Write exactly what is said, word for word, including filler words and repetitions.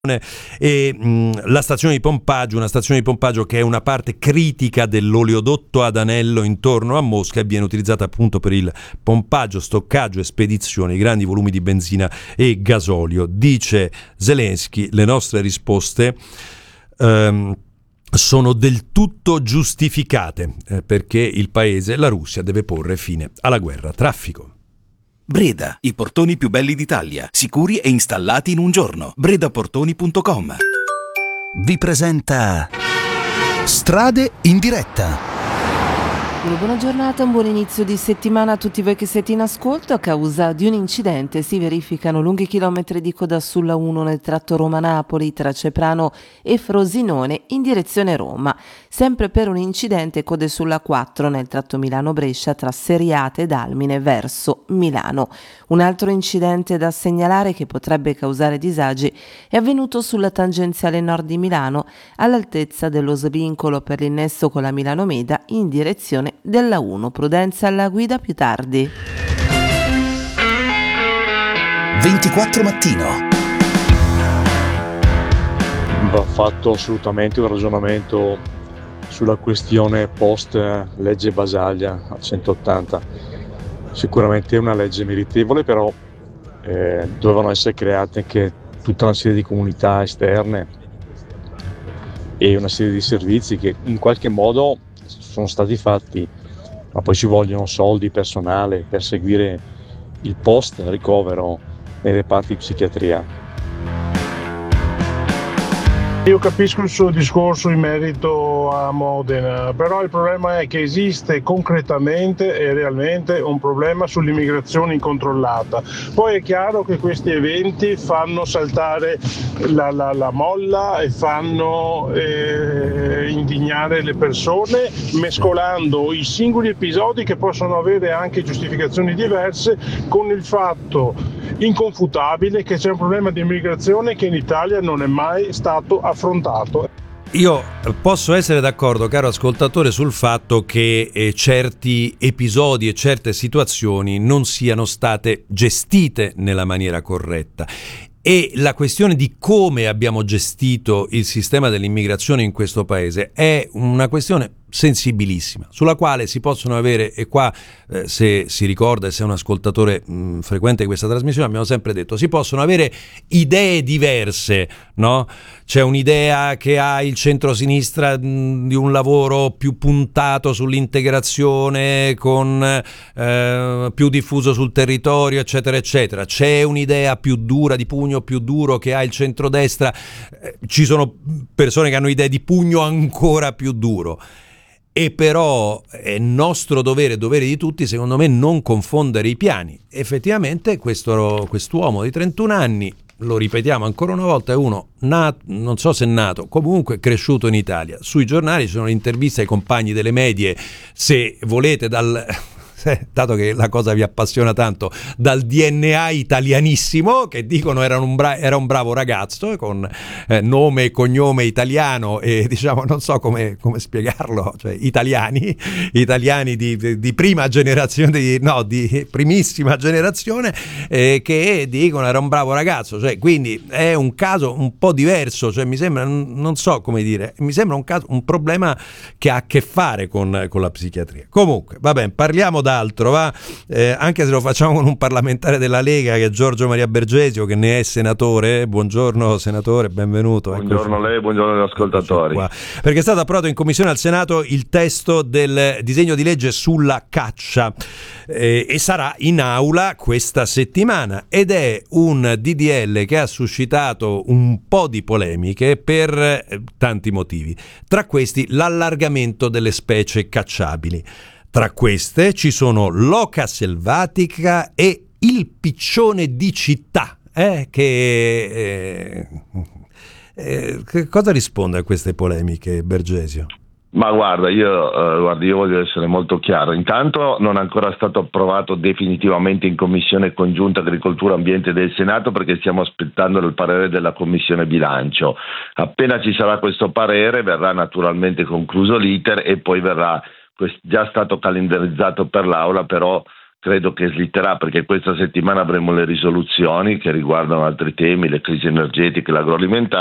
E mh, la stazione di pompaggio, una stazione di pompaggio che è una parte critica dell'oleodotto ad anello intorno a Mosca e viene utilizzata appunto per il pompaggio, stoccaggio e spedizione di grandi volumi di benzina e gasolio. Dice Zelensky, le nostre risposte ehm, sono del tutto giustificate eh, perché il paese, la Russia, deve porre fine alla guerra traffico. Breda, i portoni più belli d'Italia, sicuri e installati in un giorno. bredaportoni punto com vi presenta Strade in diretta. Buona giornata, un buon inizio di settimana a tutti voi che siete in ascolto. A causa di un incidente si verificano lunghi chilometri di coda sulla uno nel tratto Roma-Napoli tra Ceprano e Frosinone in direzione Roma. Sempre per un incidente code sulla quattro nel tratto Milano-Brescia tra Seriate ed Almine verso Milano. Un altro incidente da segnalare che potrebbe causare disagi è avvenuto sulla tangenziale nord di Milano all'altezza dello svincolo per l'innesto con la Milano-Meda in direzione della uno. Prudenza alla guida, più tardi. ventiquattro mattino. Va fatto assolutamente un ragionamento sulla questione post legge Basaglia a centottanta. Sicuramente è una legge meritevole, però eh, dovevano essere create anche tutta una serie di comunità esterne e una serie di servizi che in qualche modo sono stati fatti, ma poi ci vogliono soldi, personale per seguire il post ricovero nei reparti di psichiatria. Io capisco il suo discorso in merito a Modena, però il problema è che esiste concretamente e realmente un problema sull'immigrazione incontrollata. Poi è chiaro che questi eventi fanno saltare la, la, la molla e fanno eh, indignare le persone, mescolando i singoli episodi che possono avere anche giustificazioni diverse con il fatto inconfutabile che c'è un problema di immigrazione che in Italia non è mai stato affrontato. Io posso essere d'accordo, caro ascoltatore, sul fatto che eh, certi episodi e certe situazioni non siano state gestite nella maniera corretta. E la questione di come abbiamo gestito il sistema dell'immigrazione in questo paese è una questione sensibilissima, sulla quale si possono avere, e qua eh, se si ricorda e se è un ascoltatore mh, frequente di questa trasmissione, abbiamo sempre detto, si possono avere idee diverse, no? C'è un'idea che ha il centrosinistra mh, di un lavoro più puntato sull'integrazione, con eh, più diffuso sul territorio, eccetera eccetera. C'è un'idea più dura, di pugno più duro, che ha il centrodestra. Eh, ci sono persone che hanno idee di pugno ancora più duro. E però è nostro dovere, dovere di tutti, secondo me, non confondere i piani. Effettivamente questo, quest'uomo di trentuno anni, lo ripetiamo ancora una volta, è uno nato, non so se nato, comunque cresciuto in Italia. Sui giornali ci sono le interviste ai compagni delle medie, se volete, dal... dato che la cosa vi appassiona tanto, dal D N A italianissimo, che dicono era un, bra- era un bravo ragazzo con eh, nome e cognome italiano e diciamo non so come, come spiegarlo, cioè italiani italiani di, di, di prima generazione, di, no di primissima generazione, eh, che dicono era un bravo ragazzo, cioè quindi è un caso un po' diverso, cioè mi sembra, non so come dire, mi sembra un caso, un problema che ha a che fare con, con la psichiatria. Comunque va bene, parliamo da altro, va? Eh, anche se lo facciamo con un parlamentare della Lega che è Giorgio Maria Bergesio, che ne è senatore. Buongiorno senatore, benvenuto. Buongiorno a lei, buongiorno agli ascoltatori. Perché è stato approvato in commissione al Senato il testo del disegno di legge sulla caccia eh, e sarà in aula questa settimana, ed è un D D L che ha suscitato un po' di polemiche per eh, tanti motivi, tra questi l'allargamento delle specie cacciabili. Tra queste ci sono l'oca selvatica e il piccione di città, eh, che, eh, eh, che cosa risponde a queste polemiche, Bergesio? Ma guarda, io, eh, guarda, io voglio essere molto chiaro. Intanto non è ancora stato approvato definitivamente in Commissione Congiunta Agricoltura e Ambiente del Senato, perché stiamo aspettando il parere della Commissione Bilancio. Appena ci sarà questo parere verrà naturalmente concluso l'iter e poi verrà già stato calendarizzato per l'Aula, però credo che slitterà, perché questa settimana avremo le risoluzioni che riguardano altri temi, le crisi energetiche, l'agroalimentare.